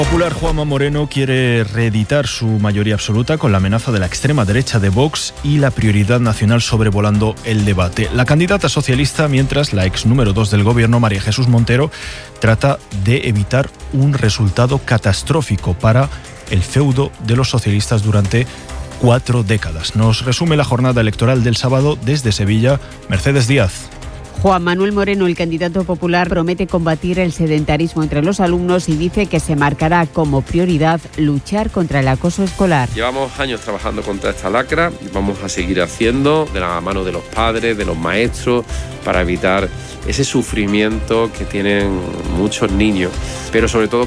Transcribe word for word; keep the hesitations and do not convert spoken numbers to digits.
Popular Juanma Moreno quiere reeditar su mayoría absoluta con la amenaza de la extrema derecha de Vox y la prioridad nacional sobrevolando el debate. La candidata socialista, mientras la ex número dos del gobierno, María Jesús Montero, trata de evitar un resultado catastrófico para el feudo de los socialistas durante cuatro décadas. Nos resume la jornada electoral del sábado desde Sevilla, Mercedes Díaz. Juan Manuel Moreno, el candidato popular, promete combatir el sedentarismo entre los alumnos y dice que se marcará como prioridad luchar contra el acoso escolar. Llevamos años trabajando contra esta lacra y vamos a seguir haciendo de la mano de los padres, de los maestros, para evitar ese sufrimiento que tienen muchos niños, pero sobre todo